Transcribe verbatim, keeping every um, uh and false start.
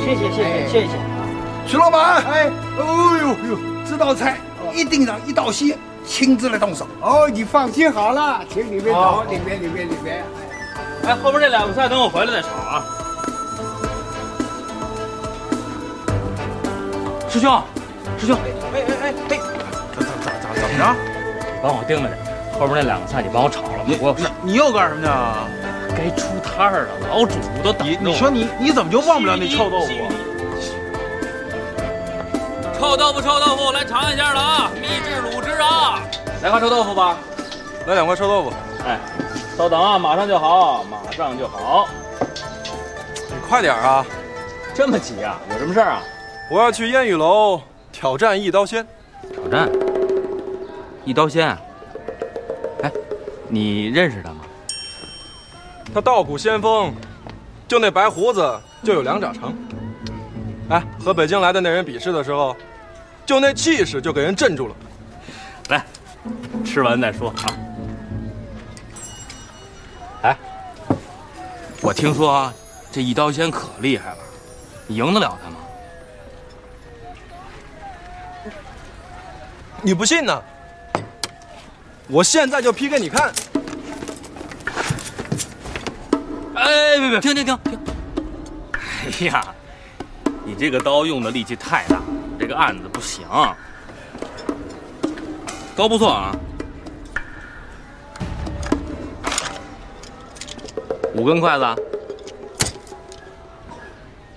谢谢谢谢谢谢。 徐老板，哎，哦呦呦，这道菜一定让一道蟹亲自来动手。 哦，你放心好了，请里面走，里面里面里面。 哎，后边这两个菜等我回来再炒啊。师兄，师兄， 哎哎哎哎，怎怎怎怎怎么着？ 帮我盯着点，后边那两个菜你帮我炒了，我有事。 你又干什么去啊？ 该出摊儿了，老主都等着。 你你说你你怎么就忘不了那臭豆腐？ 臭豆腐，臭豆腐，来尝一下了啊！秘制卤汁啊！来块臭豆腐吧， 来两块臭豆腐。 哎，稍等啊，马上就好，马上就好。 你快点啊！ 这么急啊？有什么事儿啊？ 我要去烟雨楼挑战一刀仙。 挑战？一刀仙？哎，你认识他吗？ 他道骨仙风，就那白胡子就有两掌长。哎，和北京来的那人比试的时候，就那气势就给人镇住了。 来，吃完再说啊。哎，我听说啊，这一刀仙可厉害了，你赢得了他吗？ 你不信呢？我现在就劈给你看。 哎，别别，停停停停！哎呀，你这个刀用的力气太大，这个案子不行。刀不错啊，五根筷子。